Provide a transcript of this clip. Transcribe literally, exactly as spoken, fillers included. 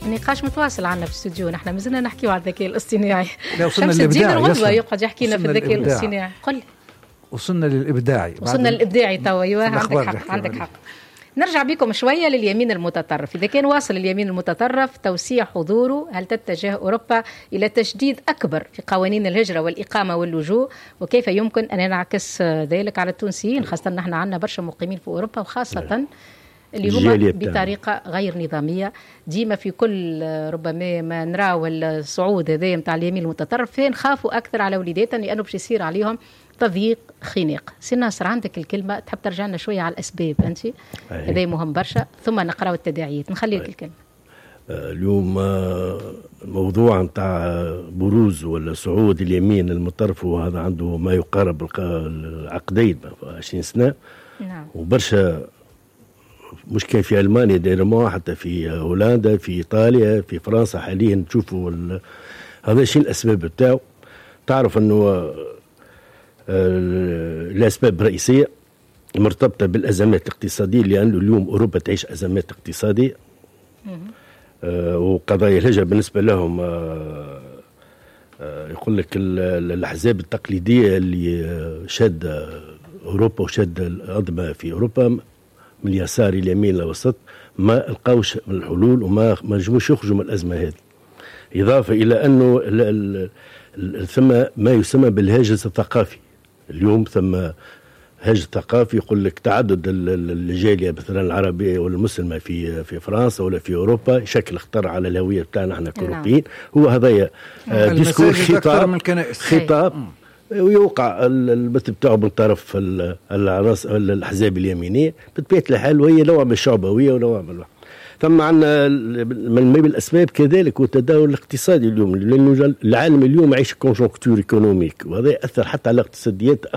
النقاش متواصل عنا في الاستوديو، نحن مازلنا نحكيو على الذكاء الاصطناعي. شمس الدين الغدوة يقعد يحكي لنا في الذكاء الاصطناعي. قل وصلنا للإبداعي وصلنا للإبداعي توا. أيوة عندك حق عندك حق. نرجع بكم شوية لليمين المتطرف. إذا كان واصل اليمين المتطرف توسيع حضوره، هل تتجه أوروبا إلى تشديد أكبر في قوانين الهجرة والإقامة واللجوء؟ وكيف يمكن أن ينعكس ذلك على التونسيين، خاصة نحن عندنا برشا مقيمين في أوروبا وخاصة اللي هما بطريقة غير نظامية. ديما في كل ربما ما نراو الصعود هذا متاع اليمين المتطرف فين خافوا أكثر على وليداتهم لأنه باش يصير عليهم تضييق خناق. سي ناصر عندك الكلمة، تحب ترجع لنا شوية على الأسباب أنت؟ هذا مهم برشا، ثم نقرأ التداعيات. نخليك الكلمة. اليوم موضوع نتاع بروز ولا صعود اليمين المتطرف وهذا عنده ما يقارب العقدين عشرين سنة. نعم. وبرشا مش كان في ألمانيا ديرما، حتى في هولندا، في إيطاليا، في فرنسا حاليا تشوفوا هذا الشيء. الأسباب بتاعه تعرف أنه الأسباب الرئيسية مرتبطة بالأزمات الاقتصادية، لأنه اليوم أوروبا تعيش أزمات اقتصادية. آه وقضايا الهجرة بالنسبة لهم آه آه يقول لك الأحزاب التقليدية اللي شاد أوروبا وشاد الأنظمة في أوروبا من اليسار إلى اليمين للوسط ما لقاوش من الحلول وما ما نجموش يخرجوا من الأزمة هذه. إضافة إلى أنه ال ال ال ثم ما يسمى بالهاجس الثقافي. اليوم ثم هاجس ثقافي يقول لك تعدد الجالية مثلا العربية والمسلمة في في فرنسا ولا في أوروبا يشكل خطر على الهوية بتاعنا احنا كأوروبيين. هو هذايا ديسكور خطاب خطاب ويوقع البث بتاعه من طرف العناصر الأحزاب اليمينية بطبيعة الحال، وهي نوع من الشعبوية ونوع من الوحدة. ثم عندنا من الأسباب كذلك والتداول الاقتصادي اليوم، لأنه العالم اليوم يعيش كونجونكتور ايكونوميك وهذا يأثر حتى على الاقتصاديات